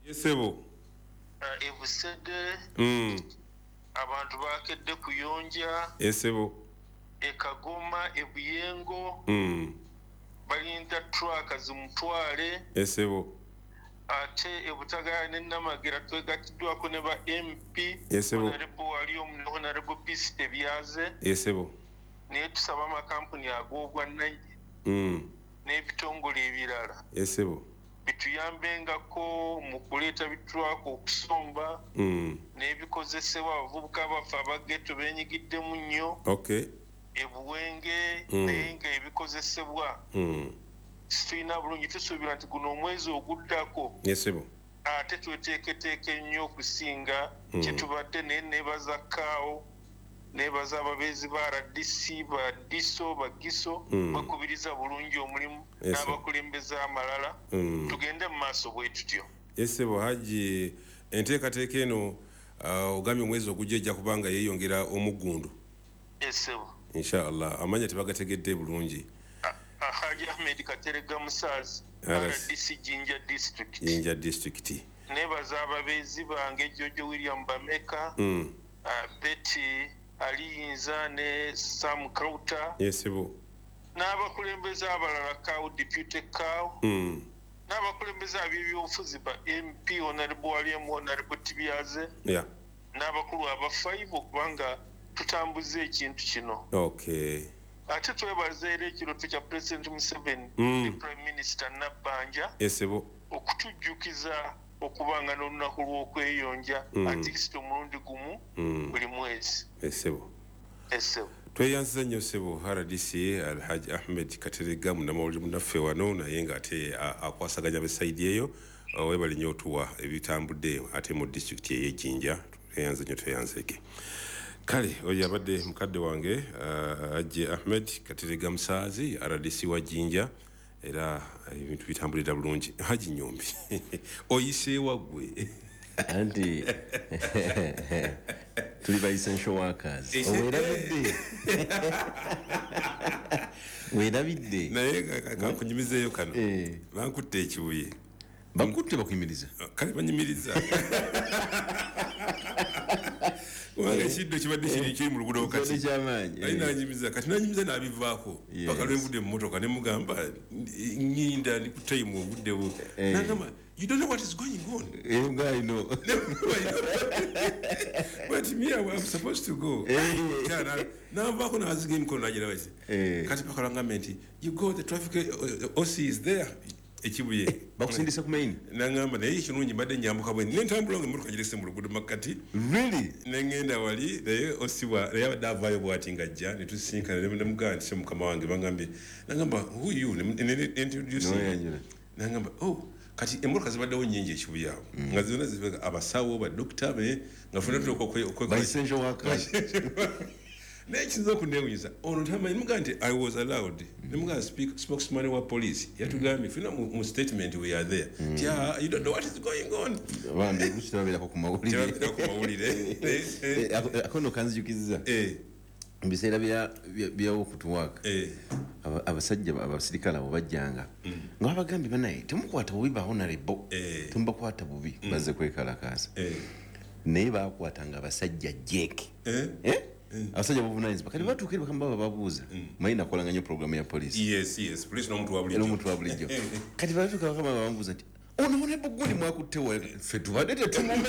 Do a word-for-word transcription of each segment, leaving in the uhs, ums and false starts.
Yesebo. Uh, ebusede. Mm. Abantu bakedde kuyonja. Yesebo. Ekagoma ebuyengo. Mm. Balinda truck zimutwale. Yesebo. Ate ebutagala ne Namagira twegattiddwako ne ba M P. Yesebo. Honorable wali omu Honorable Peace Tebyaze. Yesebo. Naye tusaba amakampuni ag'obwannannyini. Mm. N'ebitongole ebirala. Yesebo. Bituyambengako mu kuleeta bitwako okusomba. Mm. N'ebikozesebwa abavubuka baffe abageto beenyigiddemu nnyo. Okay. Ebuwenge mm. naye nga ebikozesebwa. Mm. Tulina bulungi tusuubira nti guno omwezi oguddako. Yesebo. Ate tweteeketeeke nnyo okusinga mm. kyetubadde naye neebaza kaawo neebaza ababeezi ba R D C ba diso ba giso mm. bakubiriza bulungi omulimu yes, n'abakulembeze amalala mm. tugende mu maaso bwe tutyo. Yesebo Haji enteekateeka eno uh, ogambye omwezi ogujja ejja kubanga yeeyongera omuggundu. Yesebo. Inshallah amanya tebagategedde bulungi. Haji Ahmed Katerega Musaazi R D C Jinja District. Jinja District. Neebaza ababeezi bange Jojo William Bameka mm. uh, Betty Aliyinza ne Sam Krauta. Yesebo. N'abakulembeze abalala Kawu Deputy Kawu. Mm. N'abakulembeze ab'ebyobufuzi ba M P Honorable Waliemu Honorable Tibyaze. Yeah. N'abakulu aba five okubanga tutambuze ekintu kino. Okay. Ate twebaza era ekirooto kya President Museveni mm. ne Prime Minister Nabbanja. Yesebo. Okutujjukiza okubanga n'olunaku lw'okweyonja mm. at least omulundi gumu mm. buli mwezi. Yesebo. Yesebo. Tweyanziza nnyo ssebo R D C Alhaji Ahmed Katerega munnamawulire munnaffe wano naye ng'ate akwasaganya besaidi eyo webali nnyo otuwa ebitambudde ate mu disitulikiti ey'Ejjinja. Tweyanze nnyo tweyanzeke. Kale oyo abadde mukadde wange Haji Ahmed Katerega Musaazi R D C wa Jjinja era ebintu bitambulira bulungi. Haji Nyombi oyiseewa gwe anti tuli ba essential workers owerabidde werabidde naye kankunyumizeeyo kano bankutte ekibuye bakutte bakuyimiriza kale banyumiriza wanga ekiddo kibadde kiri kiri mu luguudo kati kyamaanyi naye nanyumiza kati nanyumiza n'abivaako paka lw'envudde mu motoka ne mugamba nnyinda ndi ku time obuddewo nagamba you don't know what is going on. You guys know. But me, I'm supposed to go. Now back on as game con Nigeria. Katipakalanga you go the traffic O C is there. Ekibuye. Bakusindisa kumaini. Nangamba naye kirungi mbadde nyambuka bwe nentambula ngemuruka girese mu luguudo makati. Really? Nengenda wali naye osiwa naye abadavayo bwati ngajja ne tusinkana ne muganda se mukama wange bangambye nangamba who you introduce nangamba oh kati emmotoka zibaddewo nnyingi ekibuye awo nga zonna zibega abasawo badokita be nga funa naye kiyinza okunneewunyisa ono tamanyi mugaa nti I was allowed ne mugaa spokesman wa police yatugambye funa mu statement we are there yeah you don't know what is going on bambi kukitabirako ku mawulire ku mawulire akono kanzijukiza mbiseera byawo kutuwaka abasajja abasirikale abo bajjanga nga babagambye banaye temukwata bubi ba honorable temubakwata bubi bazze kwekalakaasa naye bakwatanga abasajja jeke abasajja bavunanyizibwa kati batuukire bakamba bababuuza manyi nakolanga nnyo programu ya polisi yes yes police n'omuntu wa bulijjo kati batuuka bakamba bababuuza nti ono honorable gundi mwakutte wa ffe tubadde tetumumanyi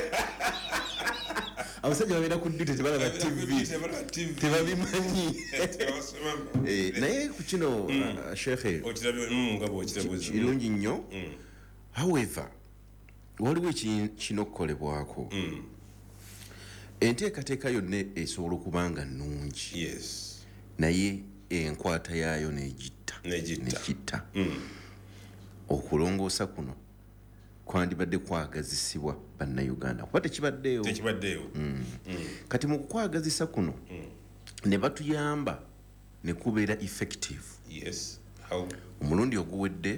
abasajja babeera ku ddute tebalaba tv tebabimanyi naye ku kino shekhe kirungi nnyo however waliwo kino okukolebwako enteekateeka yonna esobola okubanga nnungi naye enkwata yaayo negitta okulongoosa kuno kwandibadde kwagazisibwa bannayuganda kuba tekibaddeewo kati mu kukwagazisa kuno ne batuyamba ne kubeera effective omulundi oguwedde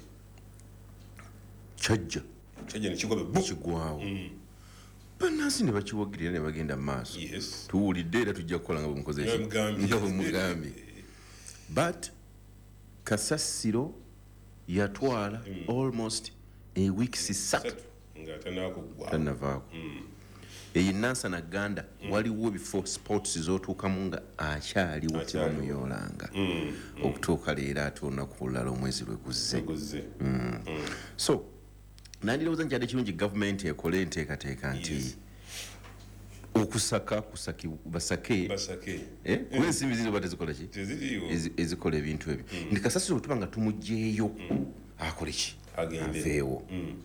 kyajja kigwawo bannansi ne bakiwagirira ne bagenda mu maaso tuwulidde era tujja kukola nga bwemukozenga bwemugambye but kasasiro yatwala almost a week sisatu tanavaako eyo nansa na ganda waliwo before sports z'otuukamu nga akyaliwo tebamuyolanga okutuuka leero ate olunaku olulala omwezi lwe guzze so nandilowooza nkyadde kirungi gavumenti ekole enteekateeka nti okusaka kusaki basake kuba ensimbi ziri oba tezikola ki ezikola ebintu ebyo nti kasasiro bwetuba nga tumugyeeyo akole ki aveewo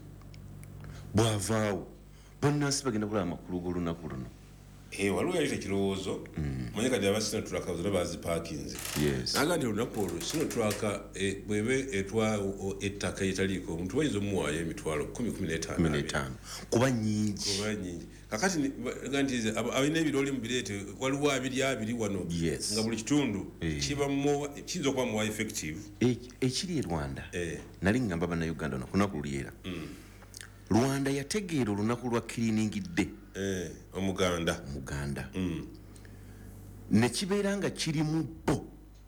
bw'avaawo bannansi bagenda kulaba amakulu g'olunaku luno waliwo yalita ekirowoozo manye kati abasino tulaka zona bazipaakinze naga nti olunaku olwo sino tulaka bwebe etwa ettaka etaliiko omuntu bayinza omuwaayo emitwalo kumi kumi n'etaano kuba nyingi kakati nti abalina ebiroli mu bireete waliwo abiri abiri wano nga buli kitundu kiyinza okuba muwa effective ekiri e Rwanda nali ngamba bannayuganda no kunaku lulyera Rwanda yategeera olunaku lwa cleaning day omuganda omuganda ne kibeera nga kiri mu bo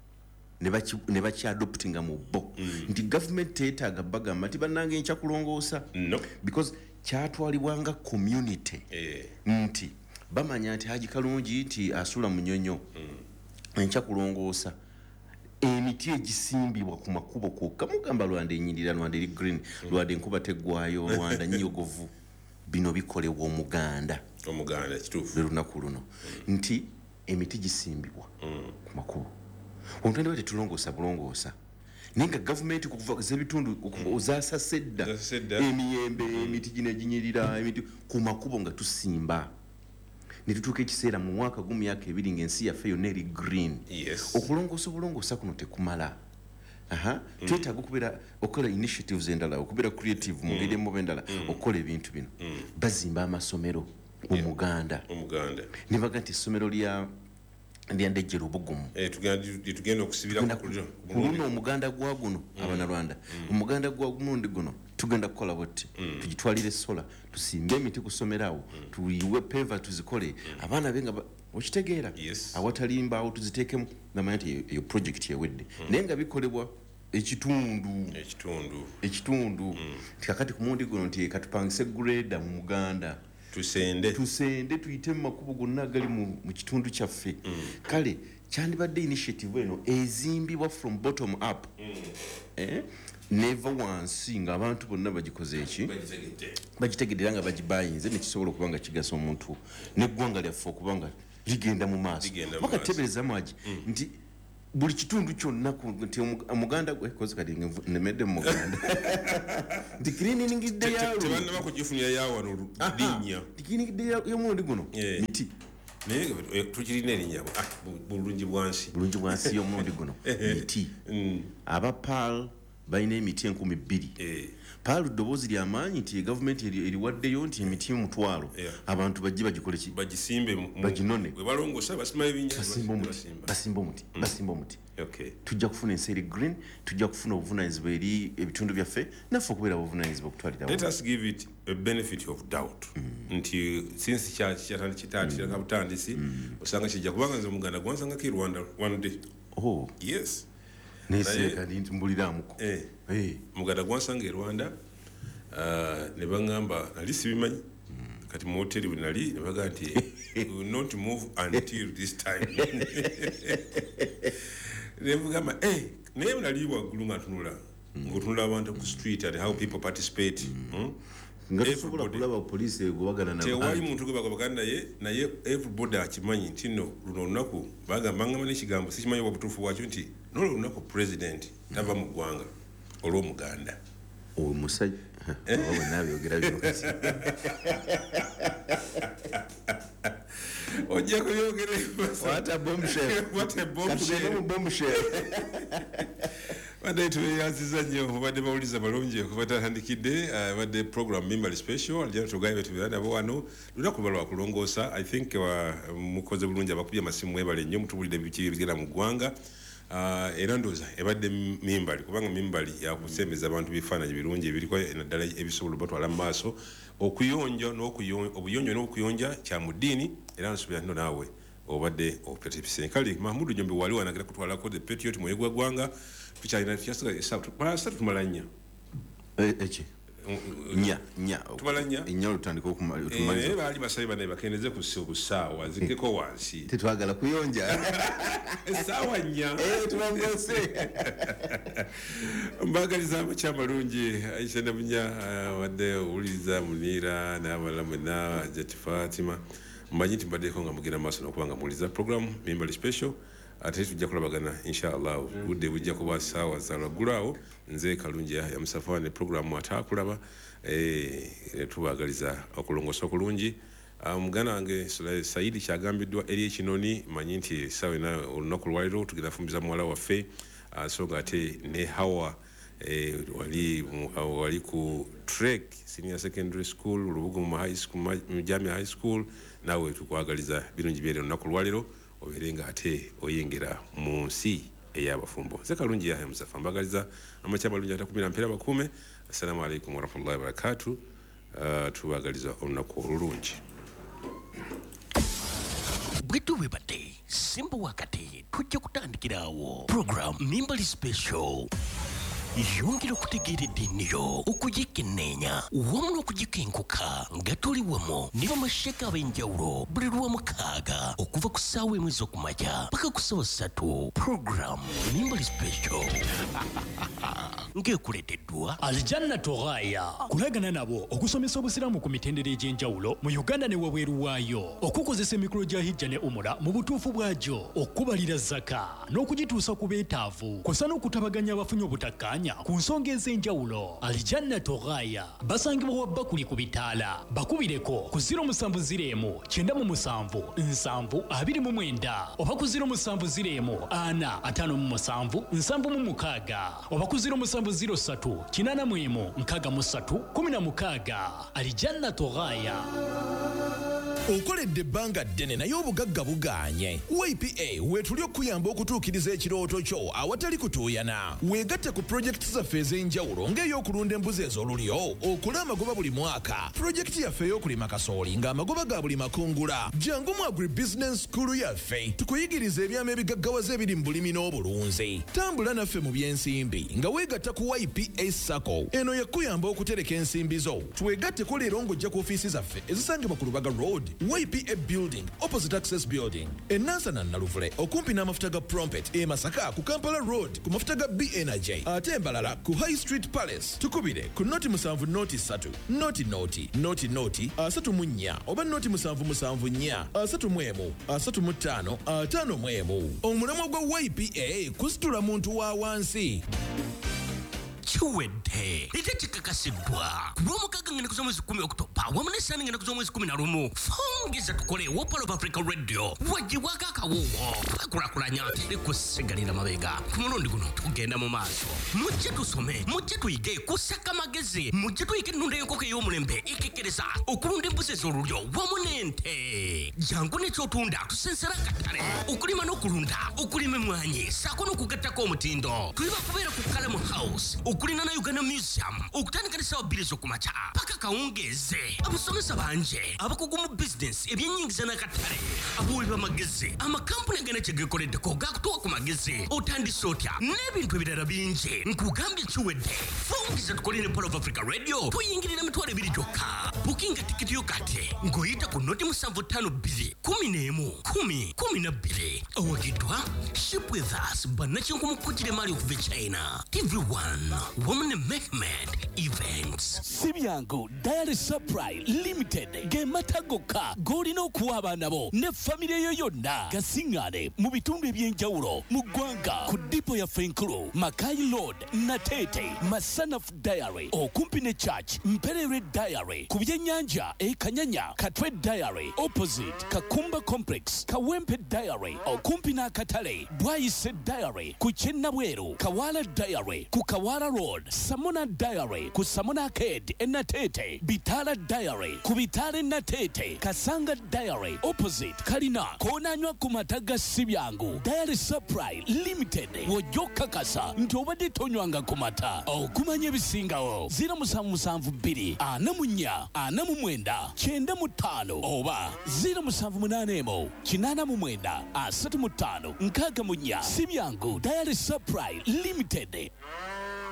ne bakyadoptinga mu bo nti gavumenti teetaaga bagamba nti bannange enkya kulongoosa because kyatwalibwanga community nti bamanya nti Haji Kalungi nti asula munyonyo enkya kulongoosa emiti egisimbibwa ku makubo kwokka mugamba Rwanda enyirira Rwanda eri green Rwanda enkuba teggwayo Rwanda nyogovu bino bikolebwa omuganda omuganda kituufu lunaku luno nti emiti gisimbibwa ku makubo omuntu andi bwe tetulongoosa bulongoosa naye nga gavumenti kuva z'ebitundu ozaasa sedda emiyembe emiti gino eginyirira emiti ku makubo nga tusimba ne tutuuka ekiseera mu mwaka gumu myaka ebiri ng'ensi yaffe yonna eri green okulongoosa obulongoosa kuno tekumala twetaaga okubeera okukola initiatives endala okubeera creative mu ngeri emu oba endala okukola ebintu bino bazimba amasomero omuganda ne baga nti essomero lya lyandejjera obugumu tugenda okusibira kuluno omuganda gwa guno abanarwanda omuganda gwa gundi guno tugenda kukola bwette tugitwalire sola tusimbe emiti kusomera awo tuyiwe peva tuzikole abaana benga okitegeera awatali mbaawo tuziteekemu namanya nti eyo project yewedde naye nga bikolebwa ekitundu ekitundu ekitundu tikakati ku mundi guno nti katupangise grade mu Muganda tusende tusende tuyite mu makubo gonna gali mu kitundu kyaffe kale kyandibadde initiative eno ezimbibwa from bottom up eh neva wansi nga abantu bonna bagikoze eki bagitegedera nga bagibayinze nekisobola okuba nga kigasa omuntu neggwanga lyaffe okuba nga ligenda mu maaso bakatebereza maji nti buli kitundu kyonna nti omuganda gwekoze kati nemedde mu Muganda nti cleaning day yawo tebanna bakugifunira yawo no linnya cleaning day y'omundi guno miti naye tukirina erinnya bulungi bwansi bulungi bwansi y'omundi guno miti aba pal balina emiti enkumi bbiri paalu ddoboozi ly'amaanyi nti gavumenti eriwaddeyo nti emiti mutwalo abantu bajje bagikole ki bagisimbe baginone we balongoosa basima ebinnya basimba omuti basimba omuti tujja kufuna ensi eri green tujja kufuna obuvunaanyizibwa eri ebitundu byaffe naffe okubeera obuvunaanyizibwa okutwalira let us give it a benefit of doubt nti since kitaatira kabutandisi osanga kijja kubanga nze omuganda gwansangako e Rwanda one day oh yes neseka ndi mbuliramuko eh eh muganda gwansanga e Rwanda ne bangamba nali sibimanyi kati mu hotel we nali ne baga nti we will not move until this time ne bugamba eh naye nali waggulu nga tunula ngotunula abantu ku street and how people participate ngasobola kulaba police egobagana na tewali muntu gwe bagabagana naye naye everybody akimanyi nti no luno lunaku bagamba ngamba n'ekigambo sikimanyi obutuufu bwakyo nti no lunaku president tava mu ggwanga olw'omuganda omusajja oba nabyogera bino ojja kubyogera what a bombshell what a bombshell bombshell Badde tuyaziza nnyo obadde bawuliza balungi okuva tatandikidde badde program mimbali special alijana tugaye tubirana bo wano lunaku balwa kulongoosa I think mukoze bulungi abakubye amasimu ebale nnyo mutubulide biki bigera mu ggwanga era ndoza ebadde mimbali kubanga mimbali yakusemeza abantu bifaananyi birungi ebiriko naddala ebisobola batwala mu maaso okuyonja n'okuyonja obuyonjo n'okuyonja kya mu ddiini era nsubira nno naawe obadde opetipise kali Mahmudu Jombe wali wanagira kutwalako the patriot mwegwa gwanga tukyalina kyasiga esatu basa tumalanya echi nya nya tumala nya nya lutandika okumaliza eh bali basabe bane bakendeze ku sawa zikeko wansi tetwagala kuyonja sawa nya eh tubangose mbagaliza amachamba lungi Aisha Nabunya wadde uliza Munira n'abalamu na Jati Fatima mbanyiti mbadeko nga mugira maso nokubanga muliza program Mimbali special ate tujja kulabagana inshallah budde bujja kuba sawa zalagulawo nze kalungi ya Musafani program atakulaba eh tubagaliza okulongosa kulungi mugana wange Saidi kyagambiddwa eri ekinoni manyi nti sawe na olunaku lwaliro tugenda fumbiza muwala waffe asonga ate ne Hawa eh wali wali ku Trek Senior Secondary School Lubugumu High School Jamia High School nawe tukwagaliza birungi byere olunaku lwaliro oberenga ate oyengera mu nsi ey'abafumbo zekalungi ya Musafa mbagaliza amachamba lungi atakumira mpera bakume. Assalamu alaikum warahmatullahi wabarakatuh. Uh, tubagaliza olunaku olulungi bwetu webate simba wakati tujja kutandikirawo program Mimbali special yongera okutegeera eddiniyo okugikenneenya wamu n'okugikenkuka nga tuli wamu ne bamasheka ab'enjawulo buli lwamukaaga okuva ku ssaawa emu ez'okumakya paka ku ssaawa ssatu program Mimbali special ng'ekuleeteddwa Aljanna Toraya kulagana nabo okusomesa obusiraamu ku mitendera egy'enjawulo mu Uganda ne wabweru waayo okukozesa emikolo gya hijja ne umura mu butuufu bwagyo okubalira zaka n'okugituusa ku beetaavu kw'ossa n'okutabaganya abafunye obutakkaanya ku nsonga ez'enjawulo. Aljanna Toraya basangibwa wa Bakuli ku bitaala bakubireko ku ziro musanvu ziro emu kyenda mu musanvu nsanvu abiri mu mwenda oba ku ziro musanvu ziro emu ana ataano mu musanvu nsanvu mu mukaaga oba ku ziro musanvu ziro ssatu kinaana mu emu nkaaga mu ssatu kumi na mukaaga. Aljanna Toraya okoledde ebbanga ddene naye obugagga bugaanye. Y P A weetuli okuyamba okutuukiriza ekirooto kyo awatali kutuuyana. Weegatte ku pulojekiti zaffe ez'enjawulo ng'ey'okulunda embuzi ez'olulyo okole amagoba buli mwaka, pulojekiti yaffe ey'okulima kasooli ng'amagoba ga buli makungula. Jangu mu agribusiness school yaffe tukuyigiriza ebyama ebigaggawaza ebiri mu bulimi n'obulunzi. Tambula naffe mu by'ensimbi nga weegatta ku Y P A Sacco. Eno yakuyamba okutereka ensimbi zo. Twegatteko leero ng'ojja ku ofiisi zaffe ezisangibwa ku Lubaga Road, Y P A Building, opposite Access Building. Enansana Naluvule, okumpi n'amafuta ga Prompet, e Masaka ku Kampala Road, ku mafuta ga B Energy. Ate Mbalala ku High Street Palace. Tukubire ku noti musanvu noti satu, noti noti, noti noti, asatu mu nnya, oba noti musanvu musanvu nnya, asatu mu emu, asatu mu ttaano, ataano mu emu. Omulamwa gwa Y P A kusitula muntu wa wansi. kiwedde ate kikakasiddwa ku lw'omukaaga ngenda kuza mwezi kumi okutoba wamu n'essaani ngenda kuza mwezi kumi na lumu fongeza tukole Wopal of Africa Radio wagibwako akawuuwo twakulakulanya tekusigalira mabega ku mulundi guno tugenda mu maaso mujje tusome mujje tuyige kusaka amagezi mujje tuyige ennunda y'enkoko ey'omulembe ekekkereza okulunda embuzi ez'olulyo wamu n'ente jangu n'ekyotunda tusensera akatale okulima n'okulunda okulima emmwanyi saako n'okugattako omutindo tuli bakubeera ku Kalamu House okulina na Uganda Museum okutandika ne ssaawa bbiri ez'okumakya paka kawungeeze abasomesa bangi abakugu mu bizinesi ebyennyingiza n'akatale abawi b'amagezi amakampuni agenda kye geekoleddeko gaakutuwa ku magezi otandise otya n'ebintu ebirala bingi nkugambye kiwedde fongeza tukole ne Wopal of Africa Radio tuyingirira mitwalo ebiri gyokka bukinga tikiti yo kati ng'oyita ku noti musanvu ttaano bbiri kumi n'emu kumi kumi na bbiri owagiddwa Ship with Us bannakinku mu kujjira maali okuva e China T V one Woman Mehmet Events Sibyango Diary Supply Limited Gematagoka golina okuwa abaana bo ne family yo yonna gasingane mu bitundu ebyenjawulo mu ggwanga ku dipo ya Fenkulu Makai Road Natete Masanaf Diary okumpi ne Church Mperere Diary ku byennyanja e Kanyanya Katwe Diary opposite Kakumba Complex Kawempe Diary okumpi n'akatale Bwayise Diary ku Kyennabweru Kawala Diary ku Kawala Road Samona Diary ku Samona Arcade Enatete Bitala Diary ku Bitale Natete Kasanga Diary opposite Kalina konanywa ku mataga Sibyangu Diary Supply Limited wojoka kasa nti obadde tonywanga ku mata okumanya ebisingawo zero musanvu musanvu bbiri ana mu nnya ana mu mwenda kyenda mu ttaano oba zero musanvu munaana emu kinaana mu mwenda asatu mu ttaano nkaaga mu nnya Sibyangu Diary Supply Limited.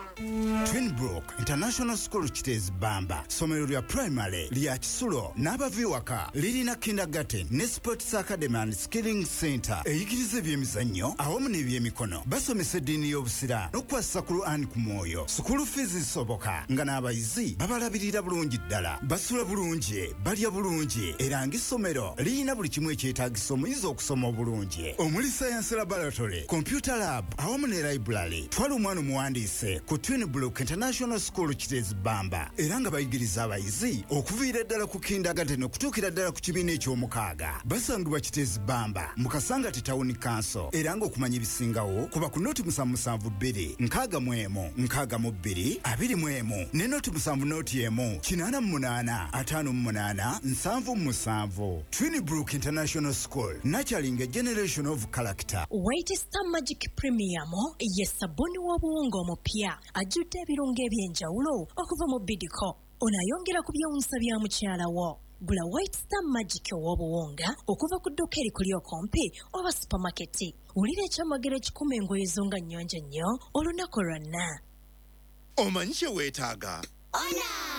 Twinbrook International School Kitezi Bamba somero lya primary lya Kisulo n'abaviwaka lirina kindergarten ne sports academy and skilling center eyigiriza ebyemizannyo awamu n'ebyemikono basomesa eddiini y'obusira n'okukwasa ku Anne ku Mwoyo school fees zisoboka nga n'abayizi babalabirira bulungi ddala basula bulungi balya bulungi era ng'essomero lirina buli kimu ekyetaagisa omuyizi okusoma obulungi omuli science laboratory computer lab awamu ne library twala omwana omuwandiise ku Twinbrook International School Kitezi Bamba era nga bayigiriza abayizi okuviira ddala ku kindergarten okutuukira ddala ku kibiina eky'omukaaga basangibwa Kitezi Bamba mu Kasangati Town Council era ng'okumanya ebisingawo kuba ku noti musanvu musanvu bbiri nkaaga mu emu nkaaga mu bbiri abiri mu emu ne noti musanvu noti emu kinaana mu munaana ataano mu munaana nsanvu mu musanvu Twinbrook International School nurturing a generation of character. White Star Magic Premium ye sabuni w'obuwunga omupya ajjudde ebirungo eby'enjawulo okuva mu Bidco onayongera ku byewuunyisa bya mukyala wo. Gula White Star Magic ow'obuwunga okuva ku dduuka erikuli okumpi oba supamaketi. Wulira ekyamagero ekikumi engoye zo nga nnyonjo nnyo olunaku lwonna. Omanyi kye weetaaga? Ona!